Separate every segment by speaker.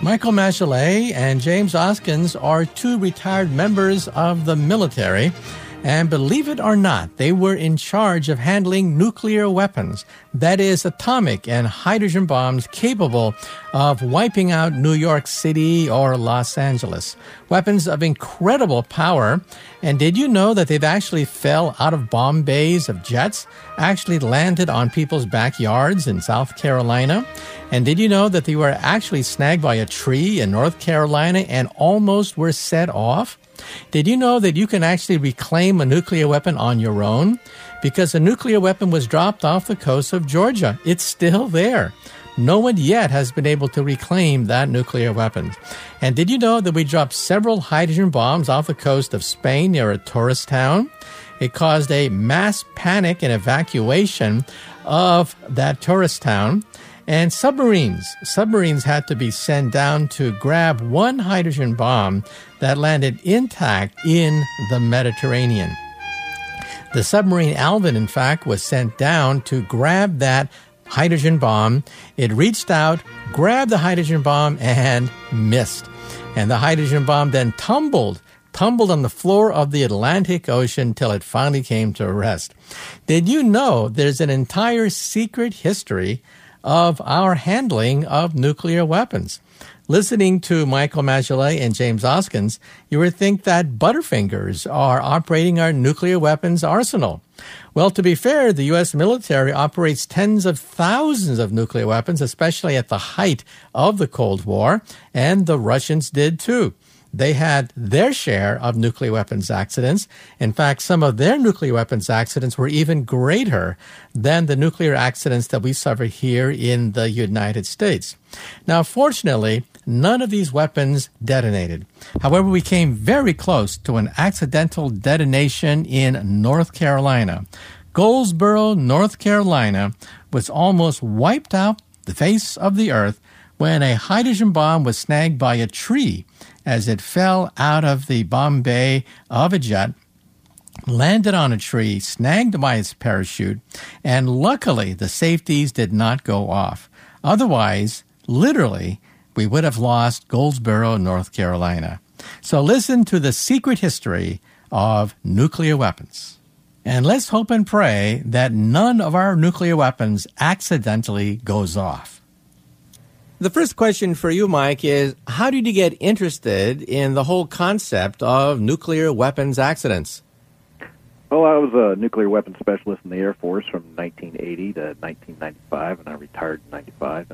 Speaker 1: Michael Machelet and James Oskins are two retired members of the military. And believe it or not, they were in charge of handling nuclear weapons, that is, atomic and hydrogen bombs capable of wiping out New York City or Los Angeles. Weapons of incredible power. And did you know that they've actually fell out of bomb bays of jets, actually landed on people's backyards in South Carolina? And did you know that they were actually snagged by a tree in North Carolina and almost were set off? Did you know that you can actually reclaim a nuclear weapon on your own? Because a nuclear weapon was dropped off the coast of Georgia. It's still there. No one yet has been able to reclaim that nuclear weapon. And did you know that we dropped several hydrogen bombs off the coast of Spain near a tourist town? It caused a mass panic and evacuation of that tourist town. And submarines had to be sent down to grab one hydrogen bomb that landed intact in the Mediterranean. The submarine Alvin, in fact, was sent down to grab that hydrogen bomb. It reached out, grabbed the hydrogen bomb, and missed. And the hydrogen bomb then tumbled on the floor of the Atlantic Ocean till it finally came to rest. Did you know there's an entire secret history of our handling of nuclear weapons? Listening to Michael Machelet and James Oskins, you would think that Butterfingers are operating our nuclear weapons arsenal. Well, to be fair, the U.S. military operates tens of thousands of nuclear weapons, especially at the height of the Cold War, and the Russians did too. They had their share of nuclear weapons accidents. In fact, some of their nuclear weapons accidents were even greater than the nuclear accidents that we suffer here in the United States. Now, fortunately, none of these weapons detonated. However, we came very close to an accidental detonation in North Carolina. Goldsboro, North Carolina, was almost wiped out the face of the earth when a hydrogen bomb was snagged by a tree as it fell out of the bomb bay of a jet, landed on a tree, snagged by its parachute, and luckily the safeties did not go off. Otherwise, literally, we would have lost Goldsboro, North Carolina. So listen to the secret history of nuclear weapons. And let's hope and pray that none of our nuclear weapons accidentally goes off. The first question for you, Mike, is how did you get interested in the whole concept of nuclear weapons accidents?
Speaker 2: Well, I was a nuclear weapons specialist in the Air Force from 1980 to 1995, and I retired in 95.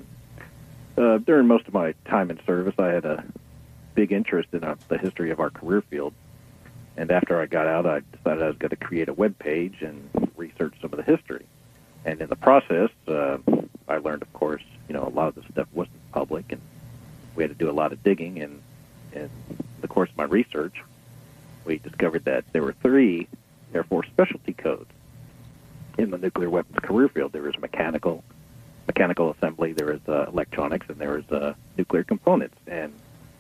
Speaker 2: And during most of my time in service, I had a big interest in the history of our career field. And after I got out, I decided I was going to create a web page and research some of the history. And in the process, I learned, of course, a lot of this stuff wasn't public, and we had to do a lot of digging. And in the course of my research, we discovered that there were 3 Air Force specialty codes in the nuclear weapons career field. There was mechanical assembly, there was electronics, and there was nuclear components. And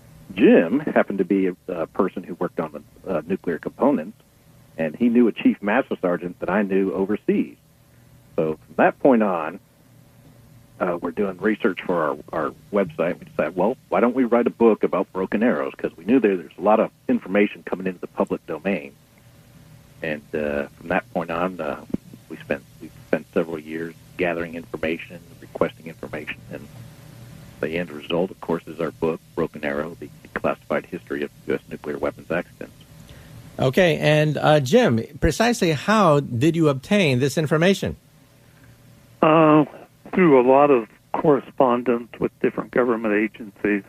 Speaker 2: Jim happened to be a person who worked on the nuclear components, and he knew a chief master sergeant that I knew overseas. So from that point on, we're doing research for our website. We decided, well, why don't we write a book about broken arrows? Because we knew there's a lot of information coming into the public domain. And from that point on, we spent several years gathering information, requesting information, and the end result, of course, is our book, Broken Arrow, the Classified History of U.S. Nuclear Weapons Accidents.
Speaker 1: Okay, and Jim, precisely how did you obtain this information?
Speaker 3: Through a lot of correspondence with different government agencies.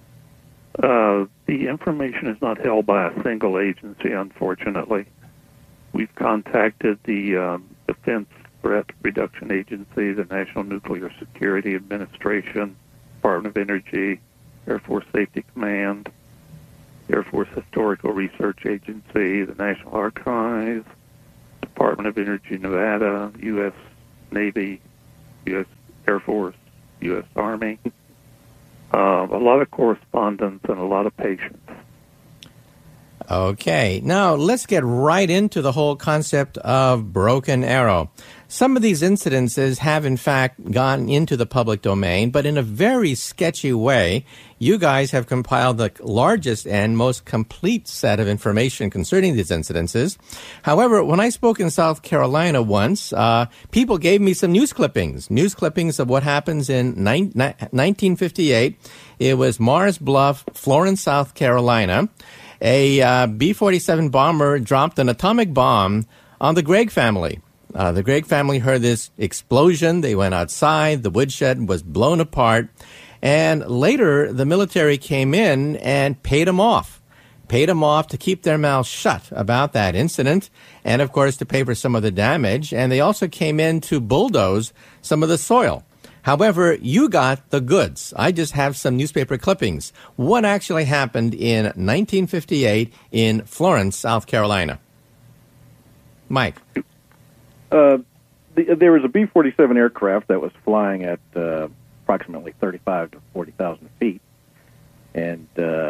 Speaker 3: The information is not held by a single agency, unfortunately. We've contacted the Defense Threat Reduction Agency, the National Nuclear Security Administration, Department of Energy, Air Force Safety Command, Air Force Historical Research Agency, the National Archives, Department of Energy, Nevada, U.S. Navy, U.S. Air Force, U.S. Army. A lot of correspondence and a lot of patience.
Speaker 1: Okay, now let's get right into the whole concept of Broken Arrow. Some of these incidences have, in fact, gone into the public domain, but in a very sketchy way. You guys have compiled the largest and most complete set of information concerning these incidences. However, when I spoke in South Carolina once, people gave me some news clippings of what happens in 1958. It was Mars Bluff, Florence, South Carolina. A B-47 bomber dropped an atomic bomb on the Gregg family. The Gregg family heard this explosion. They went outside. The woodshed was blown apart. And later, the military came in and paid them off to keep their mouths shut about that incident and, of course, to pay for some of the damage. And they also came in to bulldoze some of the soil. However, you got the goods. I just have some newspaper clippings. What actually happened in 1958 in Florence, South Carolina? Mike.
Speaker 2: There was a B-47 aircraft that was flying at approximately 35 to 40,000 feet. And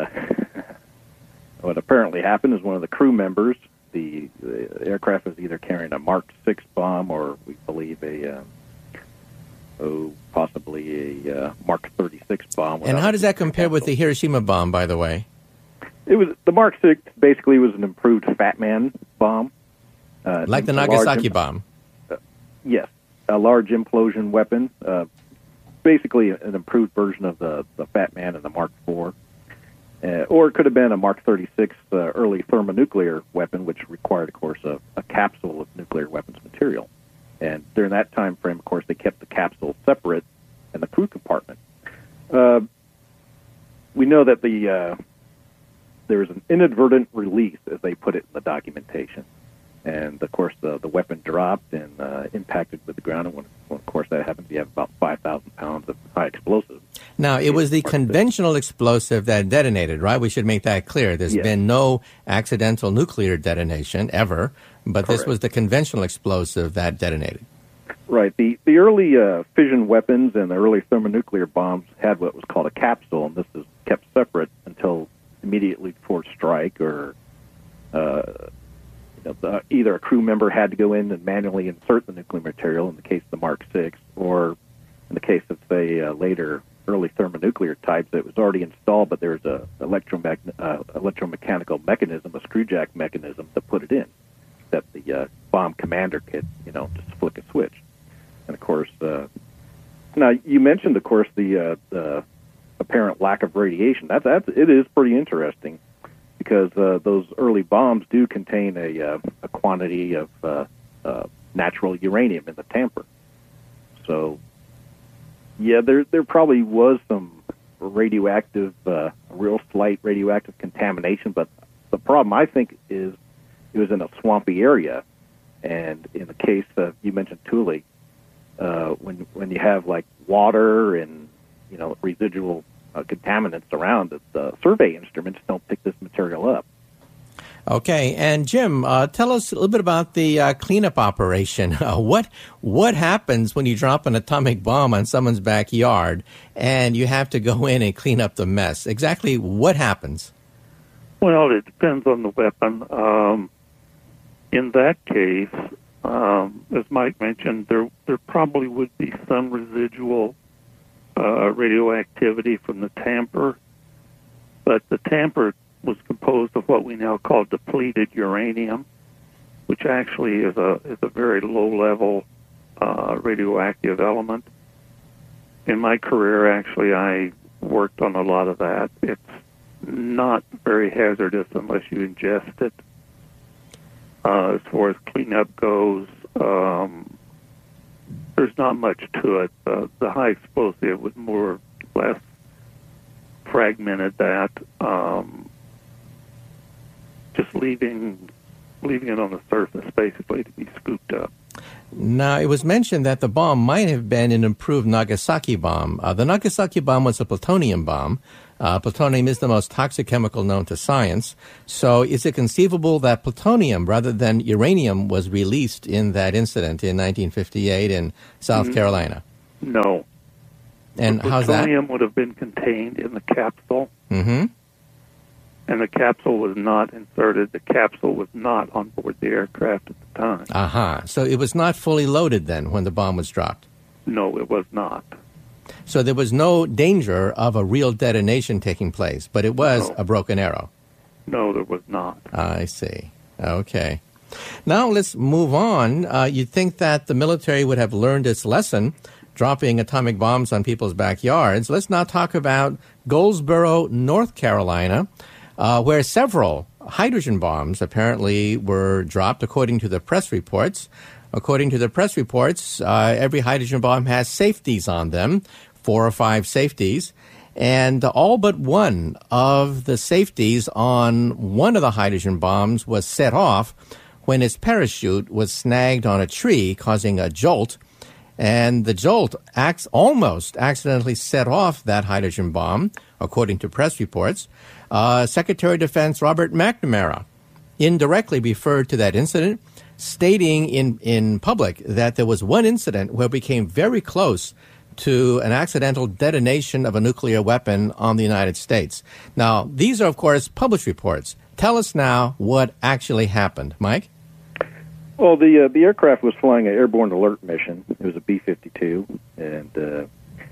Speaker 2: what apparently happened is one of the crew members, the aircraft was either carrying a Mark 6 bomb or we believe possibly a Mark 36 bomb.
Speaker 1: And how does that compare with the Hiroshima bomb, by the way?
Speaker 2: It was the Mark 6 basically was an improved Fat Man bomb.
Speaker 1: Like the Nagasaki bomb?
Speaker 2: Yes, a large implosion weapon. Basically an improved version of the Fat Man and the Mark 4. Or it could have been a Mark 36 early thermonuclear weapon, which required, of course, a capsule of nuclear weapons material. And during that time frame, of course, they kept the capsule separate in the crew compartment. We know that there was an inadvertent release, as they put it in the documentation. And, of course, the weapon dropped and impacted with the ground. And when, of course, that happens, you have about 5,000 pounds of high explosive.
Speaker 1: Now, it was the conventional explosive that detonated, right? We should make that clear. There's been no accidental nuclear detonation ever, but Correct. This was the conventional explosive that detonated.
Speaker 2: Right. The early fission weapons and the early thermonuclear bombs had what was called a capsule, and this is kept separate until immediately before strike or either a crew member had to go in and manually insert the nuclear material in the case of the Mark 6, or in the case of, say, later early thermonuclear types, it was already installed, but there's a electromechanical mechanism, a screw jack mechanism to put it in, that the bomb commander could, just flick a switch. And, of course, now you mentioned, of course, the apparent lack of radiation. It is pretty interesting, because those early bombs do contain a quantity of natural uranium in the tamper. So, yeah, there probably was some radioactive, real slight radioactive contamination, but the problem, I think, is it was in a swampy area. And in the case of, you mentioned Thule, when you have, like, water and, residual contaminants around, the survey instruments don't pick this material up.
Speaker 1: Okay, and Jim, tell us a little bit about the cleanup operation. What happens when you drop an atomic bomb on someone's backyard and you have to go in and clean up the mess? Exactly what happens?
Speaker 3: Well, it depends on the weapon. In that case, as Mike mentioned, there probably would be some residual radioactivity from the tamper, but the tamper was composed of what we now call depleted uranium, which actually is a very low-level radioactive element. In my career, actually, I worked on a lot of that. It's not very hazardous unless you ingest it. As far as cleanup goes, there's not much to it. The high explosive was more or less fragmented that, just leaving it on the surface, basically, to be scooped up.
Speaker 1: Now, it was mentioned that the bomb might have been an improved Nagasaki bomb. The Nagasaki bomb was a plutonium bomb. Plutonium is the most toxic chemical known to science. So is it conceivable that plutonium, rather than uranium, was released in that incident in 1958 in South Carolina?
Speaker 3: No.
Speaker 1: And how's that?
Speaker 3: Plutonium would have been contained in the capsule.
Speaker 1: Mm-hmm.
Speaker 3: and the capsule was not inserted. The capsule was not on board the aircraft at the time.
Speaker 1: Aha. So it was not fully loaded then when the bomb was dropped?
Speaker 3: No, it was not.
Speaker 1: So there was no danger of a real detonation taking place, but it was a broken arrow?
Speaker 3: No, there was not.
Speaker 1: I see. Okay. Now let's move on. You'd think that the military would have learned its lesson, dropping atomic bombs on people's backyards. Let's now talk about Goldsboro, North Carolina, where several hydrogen bombs apparently were dropped, according to the press reports. According to the press reports, every hydrogen bomb has safeties on them, 4 or 5 safeties. And all but one of the safeties on one of the hydrogen bombs was set off when its parachute was snagged on a tree, causing a jolt. And the jolt almost accidentally set off that hydrogen bomb, according to press reports. Secretary of Defense Robert McNamara indirectly referred to that incident, stating in public that there was one incident where we came very close to an accidental detonation of a nuclear weapon on the United States. Now, these are, of course, published reports. Tell us now what actually happened. Mike?
Speaker 2: Well, the aircraft was flying an airborne alert mission. It was a B-52, and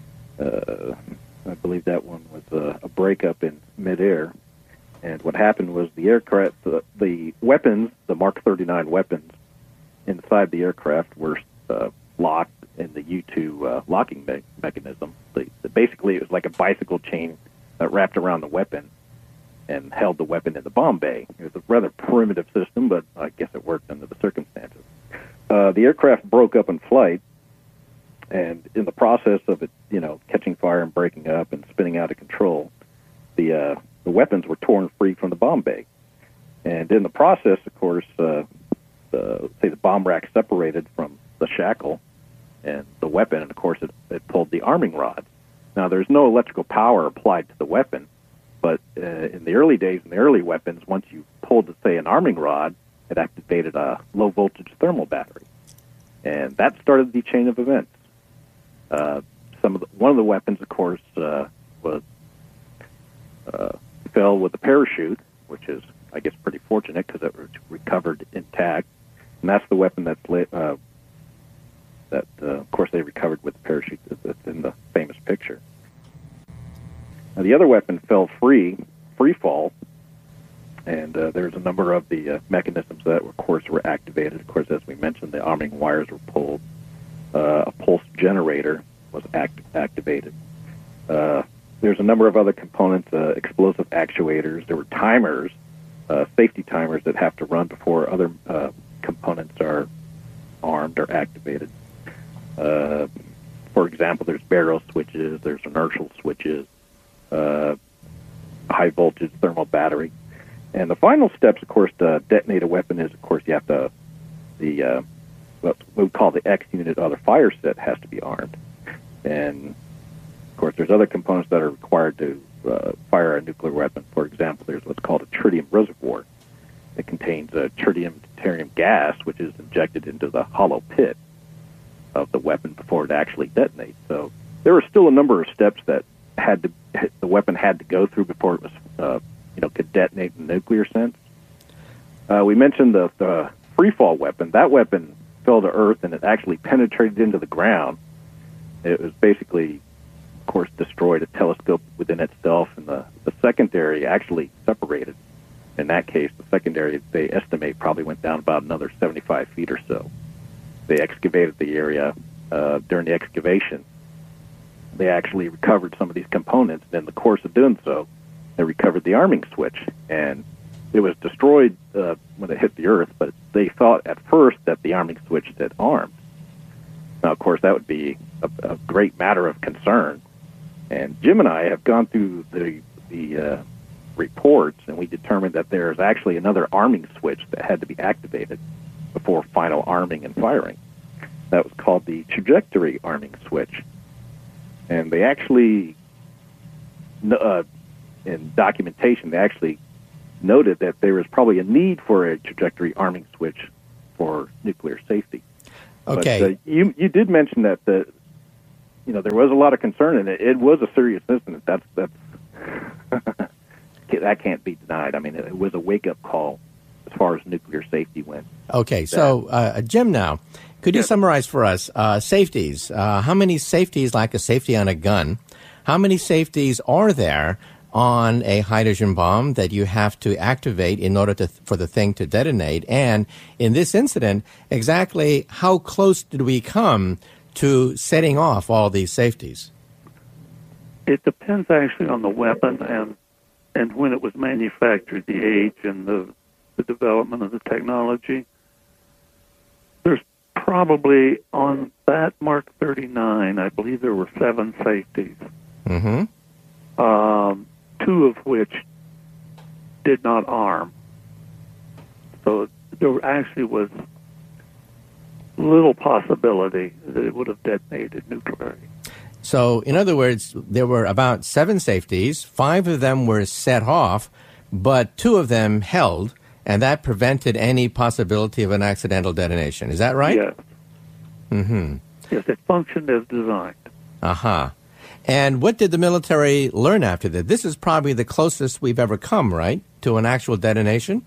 Speaker 2: I believe that one was a breakup in midair. And what happened was the aircraft, the weapons, the Mark 39 weapons inside the aircraft were locked in the U-2 locking mechanism. Basically, it was like a bicycle chain that wrapped around the weapon and held the weapon in the bomb bay. It was a rather primitive system, but I guess it worked under the circumstances. The aircraft broke up in flight, and in the process of it, catching fire and breaking up and spinning out of control, the weapons were torn free from the bomb bay. And in the process, of course, the bomb rack separated from the shackle and the weapon, and of course it pulled the arming rod. Now, there's no electrical power applied to the weapon, but in the early days, in the early weapons, once you pulled, say, an arming rod, it activated a low-voltage thermal battery. And that started the chain of events. One of the weapons, of course, fell with a parachute, which is, I guess, pretty fortunate because it was recovered intact. And that's the weapon that, of course, they recovered with the parachute that's in the famous picture. Now, the other weapon fell free fall, and there's a number of the mechanisms that, of course, were activated. Of course, as we mentioned, the arming wires were pulled. A pulse generator was activated. There's a number of other components, explosive actuators. There were timers, safety timers that have to run before other components are armed or activated. For example, there's barrel switches, there's inertial switches, high voltage thermal battery. And the final steps, of course, to detonate a weapon is, of course, you have to, what we call the X unit or the fire set has to be armed. And, of course, there's other components that are required to fire a nuclear weapon. For example, there's what's called a tritium reservoir. It contains a tritium-deuterium gas, which is injected into the hollow pit of the weapon before it actually detonates. So there were still a number of steps that the weapon had to go through before it was, could detonate in the nuclear sense. We mentioned the free fall weapon. That weapon fell to Earth and it actually penetrated into the ground. It was basically, of course, destroyed a telescope within itself, and the secondary actually separated. In that case, the secondary, they estimate, probably went down about another 75 feet or so. They excavated the area. During the excavation, they actually recovered some of these components, and in the course of doing so, they recovered the arming switch. And it was destroyed when it hit the Earth, but they thought at first that the arming switch had armed. Now, of course, that would be a great matter of concern. And Jim and I have gone through the reports, and we determined that there's actually another arming switch that had to be activated before final arming and firing. That was called the trajectory arming switch. And they actually, in documentation, they actually noted that there was probably a need for a trajectory arming switch for nuclear safety.
Speaker 1: Okay.
Speaker 2: But you did mention that there was a lot of concern, and it was a serious incident. That's that can't be denied. I mean, it was a wake-up call as far as nuclear safety went.
Speaker 1: Okay, so Jim, now, could you summarize for us safeties? How many safeties, like a safety on a gun, how many safeties are there on a hydrogen bomb that you have to activate in order for the thing to detonate? And in this incident, exactly how close did we come to setting off all these safeties?
Speaker 3: It depends actually on the weapon and when it was manufactured, the age and the development of the technology. There's probably on that Mark 39, I believe there were 7 safeties.
Speaker 1: Mm-hmm.
Speaker 3: 2 of which did not arm. So there actually was little possibility that it would have detonated nuclearly.
Speaker 1: So, in other words, there were about 7 safeties. 5 of them were set off, but 2 of them held, and that prevented any possibility of an accidental detonation. Is that right?
Speaker 3: Yes.
Speaker 1: Mm-hmm.
Speaker 3: Yes, it functioned as designed.
Speaker 1: Uh-huh. And what did the military learn after that? This is probably the closest we've ever come, right, to an actual detonation?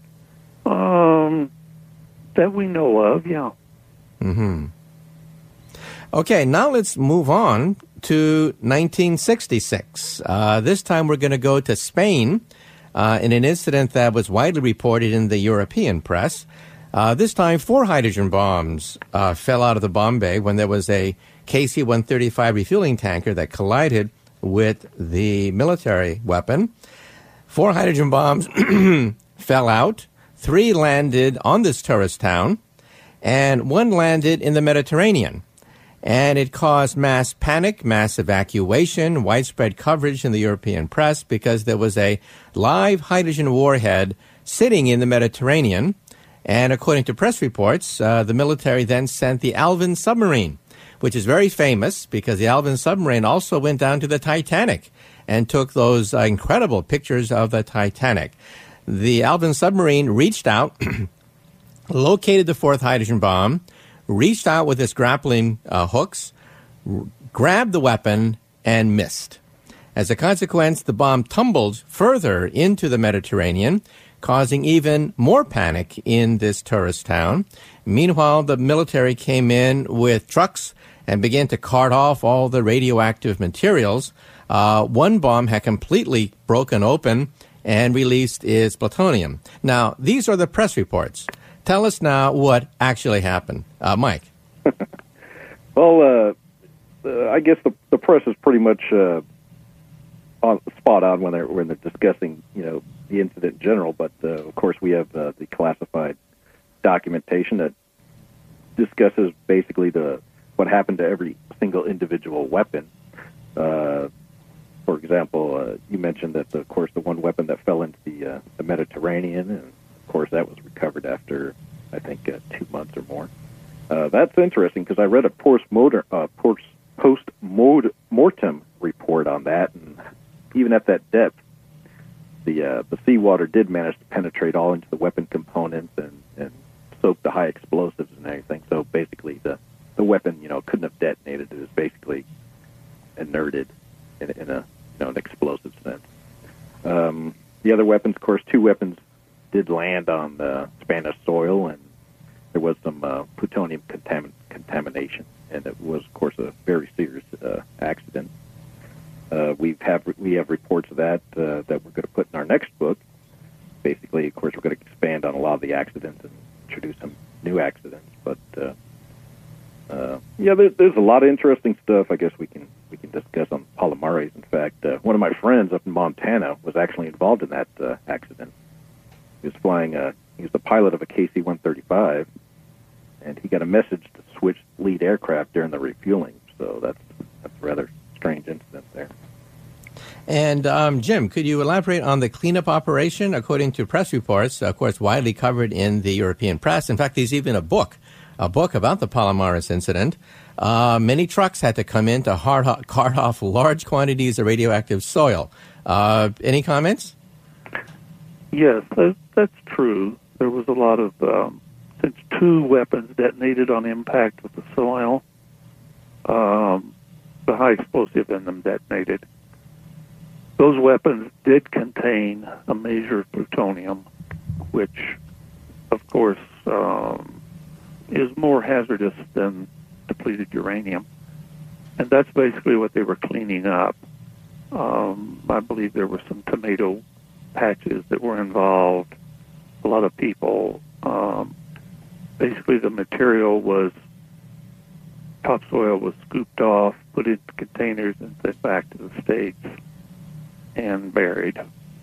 Speaker 3: That we know of, yeah.
Speaker 1: Mm-hmm. Okay, now let's move on to 1966. This time we're going to go to Spain in an incident that was widely reported in the European press. This time 4 hydrogen bombs fell out of the bomb bay when there was a KC-135 refueling tanker that collided with the military weapon. 4 hydrogen bombs fell out. 3 landed on this tourist town, and 1 landed in the Mediterranean. And it caused mass panic, mass evacuation, widespread coverage in the European press because there was a live hydrogen warhead sitting in the Mediterranean. And according to press reports, the military then sent the Alvin submarine, which is very famous because the Alvin submarine also went down to the Titanic and took those incredible pictures of the Titanic. The Alvin submarine reached out, located the 4th hydrogen bomb, reached out with its grappling hooks, grabbed the weapon, and missed. As a consequence, the bomb tumbled further into the Mediterranean, causing even more panic in this tourist town. Meanwhile, the military came in with trucks and began to cart off all the radioactive materials. 1 bomb had completely broken open and released its plutonium. Now, these are the press reports. Tell us now what actually happened. Mike.
Speaker 2: Well, I guess the press is pretty much spot on when they're discussing, the incident in general. But of course, we have the classified documentation that discusses basically what happened to every single individual weapon. For example, you mentioned that, of course, the 1 weapon that fell into the Mediterranean, and of course that was recovered after, I think, 2 months or more. That's interesting because I read a post-mortem report on that, and even at that depth, the seawater did manage to penetrate all into the weapon components and soak the high explosives and everything. So basically, the weapon, couldn't have detonated. It was basically inerted in an explosive sense. The other weapons, of course, 2 weapons did land on Spanish soil, and there was some plutonium contamination, and it was, of course, a very serious accident. We have reports of that that we're going to put in our next book. Basically, of course, we're going to expand on a lot of the accidents and introduce some new accidents. But there's a lot of interesting stuff. I guess we can discuss on Palomares. In fact, one of my friends up in Montana was actually involved in that accident. He was flying he was the pilot of a KC-135, and he got a message to switch lead aircraft during the refueling. So that's a rather strange incident there.
Speaker 1: And Jim, could you elaborate on the cleanup operation? According to press reports, of course, widely covered in the European press. In fact, there's even a book about the Palomares incident. Many trucks had to come in to cart off large quantities of radioactive soil. Any comments?
Speaker 3: Yes, that's true. There was a lot of, since 2 weapons detonated on impact with the soil, the high explosive in them detonated. those weapons did contain a measure of plutonium, which, of course, is more hazardous than depleted uranium. And that's basically what they were cleaning up. I believe there were some tomato patches that were involved, a lot of people. Basically, the material was, topsoil was scooped off, put into containers, and sent back to the States and buried.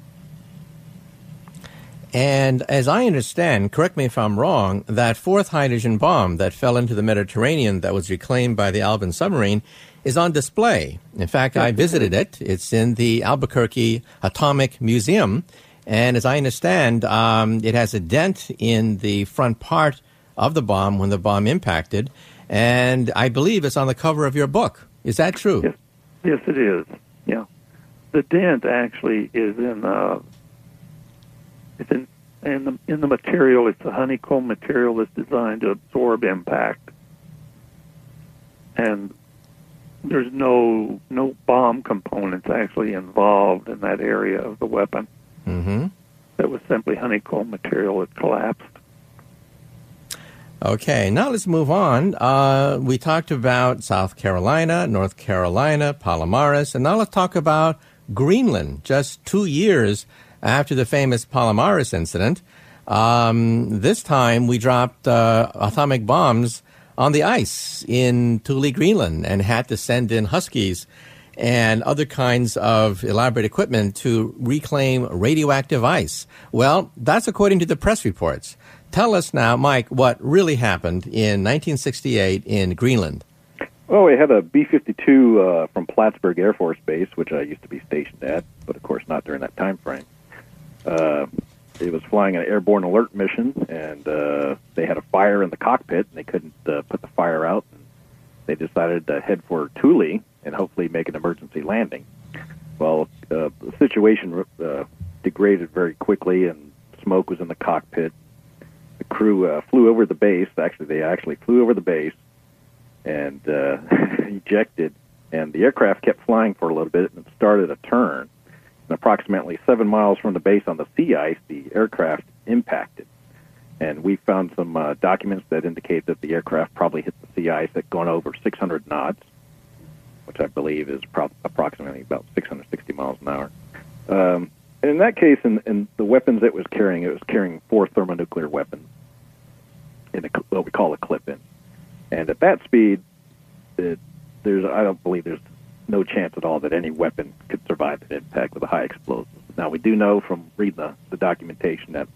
Speaker 1: And as I understand, correct me if I'm wrong, that fourth hydrogen bomb that fell into the Mediterranean that was reclaimed by the Alvin submarine is on display. In fact, I visited it. It's in the Albuquerque Atomic Museum. And as I understand, it has a dent in the front part of the bomb when the bomb impacted. And I believe it's on the cover of your book. Is that true?
Speaker 3: Yes, it is. Yeah. The dent actually is in the material. It's a honeycomb material that's designed to absorb impact. And there's no bomb components actually involved in that area of the weapon.
Speaker 1: Mm-hmm.
Speaker 3: That was simply honeycomb material that collapsed.
Speaker 1: Okay, now let's move on. We talked about South Carolina, North Carolina, Palomares, and now let's talk about Greenland, just 2 years after the famous Palomares incident. This time we dropped atomic bombs on the ice in Thule, Greenland, and had to send in Huskies and other kinds of elaborate equipment to reclaim radioactive ice. Well, that's according to the press reports. Tell us now, Mike, what really happened in 1968 in Greenland.
Speaker 2: Well, we had a B-52 from Plattsburgh Air Force Base, which I used to be stationed at, but of course not during that time frame. It was flying an airborne alert mission, and they had a fire in the cockpit, and they couldn't put the fire out. And they decided to head for Thule and hopefully make an emergency landing. Well, the situation degraded very quickly, and smoke was in the cockpit. The crew flew over the base. They actually flew over the base and ejected, and the aircraft kept flying for a little bit and started a turn. And approximately 7 miles from the base on the sea ice, the aircraft impacted. And we found some documents that indicate that the aircraft probably hit the sea ice at going over 600 knots, which I believe is approximately about 660 miles an hour. And in that case, in the weapons it was carrying 4 thermonuclear weapons in what we call a clip-in. And at that speed, I don't believe there's no chance at all that any weapon could survive an impact with a high explosive. Now, we do know from reading the documentation that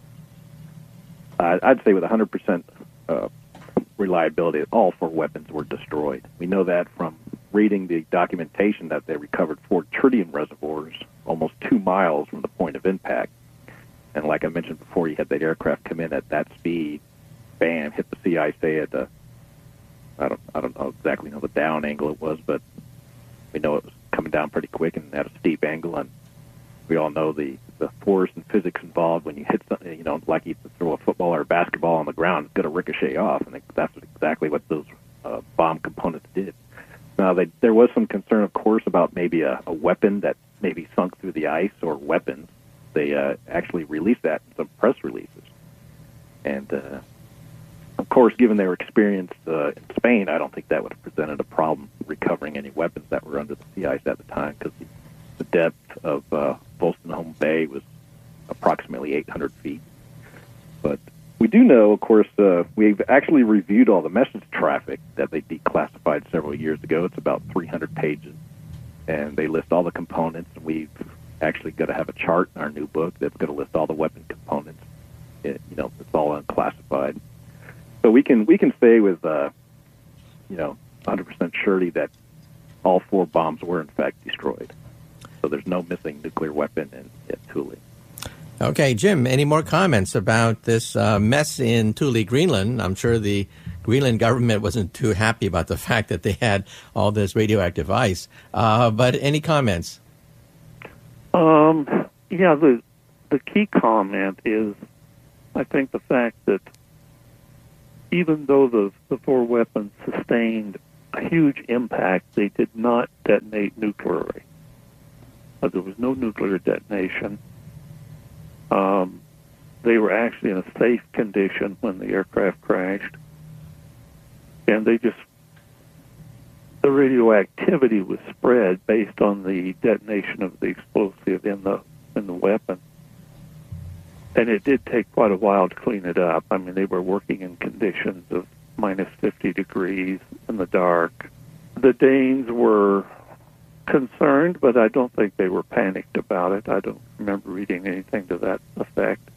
Speaker 2: I'd say with 100% reliability, all 4 weapons were destroyed. We know that from reading the documentation that they recovered 4 tritium reservoirs almost 2 miles from the point of impact. And like I mentioned before, you had that aircraft come in at that speed, bam, hit the sea ice, say at the, I don't know exactly the down angle it was, but we know it was coming down pretty quick and at a steep angle. And we all know the force and physics involved when you hit something, like you throw a football or a basketball on the ground, it's going to ricochet off. And that's exactly what those bomb components did. Now, there was some concern, of course, about maybe a weapon that maybe sunk through the ice or weapons. They actually released that in some press releases. And, of course, given their experience in Spain, I don't think that would have presented a problem recovering any weapons that were under the sea ice at the time, because the depth of Wolstenholme Bay was approximately 800 feet. But we do know, of course, we've actually reviewed all the message traffic that they declassified several years ago. It's about 300 pages, and they list all the components. We've actually got to have a chart in our new book that's going to list all the weapon components. It's all unclassified. So we can say with 100% surety that all 4 bombs were in fact destroyed. So there's no missing nuclear weapon at Thule.
Speaker 1: Okay, Jim, any more comments about this mess in Thule, Greenland? I'm sure the Greenland government wasn't too happy about the fact that they had all this radioactive ice. But any comments?
Speaker 3: Yeah, the key comment is, I think, the fact that even though the 4 weapons sustained a huge impact, they did not detonate nuclearly. There was no nuclear detonation. They were actually in a safe condition when the aircraft crashed. And the radioactivity was spread based on the detonation of the explosive in the weapon. And it did take quite a while to clean it up. I mean, they were working in conditions of minus 50 degrees in the dark. The Danes were concerned, but I don't think they were panicked about it. I don't remember reading anything to that effect.